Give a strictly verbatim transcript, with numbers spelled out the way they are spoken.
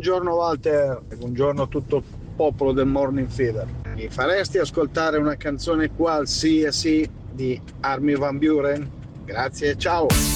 buongiorno Walter, e buongiorno a tutto il popolo del Morning Feeder. Mi faresti ascoltare una canzone qualsiasi di Armin van Buuren? Grazie, ciao!